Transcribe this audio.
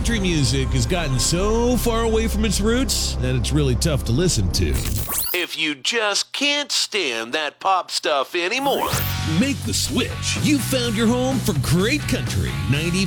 Country music has gotten so far away from its roots that it's really tough to listen to. If you just can't stand that pop stuff anymore, make the switch. You've found your home for great country.